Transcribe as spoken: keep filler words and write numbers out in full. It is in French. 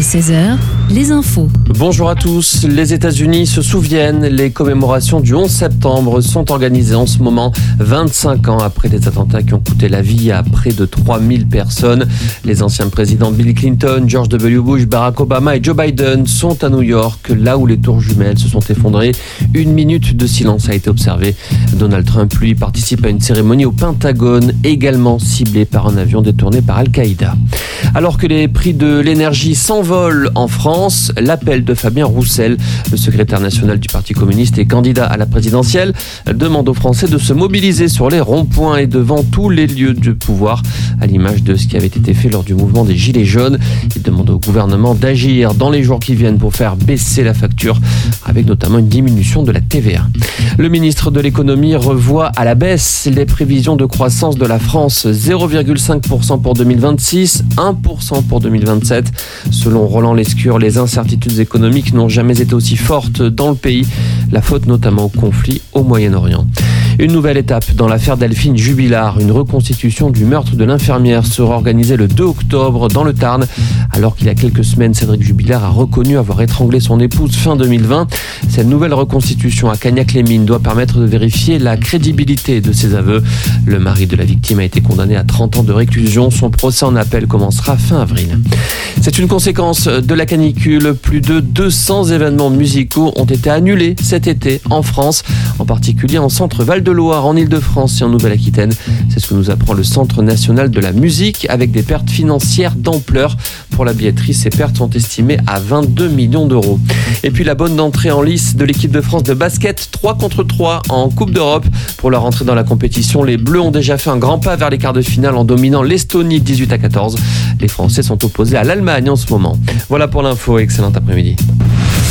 seize heures, les infos. Bonjour à tous. Les États-Unis se souviennent, les commémorations du onze septembre sont organisées en ce moment, vingt-cinq ans après des attentats qui ont coûté la vie à près de trois mille personnes. Les anciens présidents Bill Clinton, George W. Bush, Barack Obama et Joe Biden sont à New York, là où les tours jumelles se sont effondrées. Une minute de silence a été observée. Donald Trump, lui, participe à une cérémonie au Pentagone, également ciblée par un avion détourné par Al-Qaïda. Alors que les prix de l'énergie s'envolent en France, l'appel de Fabien Roussel, le secrétaire national du Parti communiste et candidat à la présidentielle, demande aux Français de se mobiliser sur les ronds-points et devant tous les lieux de pouvoir, à l'image de ce qui avait été fait lors du mouvement des Gilets jaunes. Il demande au gouvernement d'agir dans les jours qui viennent pour faire baisser la facture, avec notamment une diminution de la T V A. Le ministre de l'économie revoit à la baisse les prévisions de croissance de la France, zéro virgule cinq pour cent pour deux mille vingt-six, un pour cent pour deux mille vingt-sept. Selon Roland Lescure, les incertitudes économiques n'ont jamais été aussi fortes dans le pays, la faute notamment au conflit au Moyen-Orient. Une nouvelle étape dans l'affaire Delphine Jubilard. Une reconstitution du meurtre de l'infirmière sera organisée le deux octobre dans le Tarn. Alors qu'il y a quelques semaines, Cédric Jubilard a reconnu avoir étranglé son épouse fin deux mille vingt. Cette nouvelle reconstitution à Cagnac-les-Mines doit permettre de vérifier la crédibilité de ses aveux. Le mari de la victime a été condamné à trente ans de réclusion. Son procès en appel commencera fin avril. C'est une conséquence de la canicule. Plus de deux cents événements musicaux ont été annulés cet été en France, en particulier en centre Val-de-Loire, en Ile-de-France et en Nouvelle-Aquitaine. C'est ce que nous apprend le Centre national de la musique, avec des pertes financières d'ampleur. Pour la billetterie, ces pertes sont estimées à vingt-deux millions d'euros. Et puis la bonne d'entrée en lice de l'équipe de France de basket, trois contre trois en Coupe d'Europe. Pour leur entrée dans la compétition, les Bleus ont déjà fait un grand pas vers les quarts de finale en dominant l'Estonie dix-huit à quatorze. Les Français sont opposés à l'Allemagne en ce moment. Voilà pour l'info, excellent après-midi.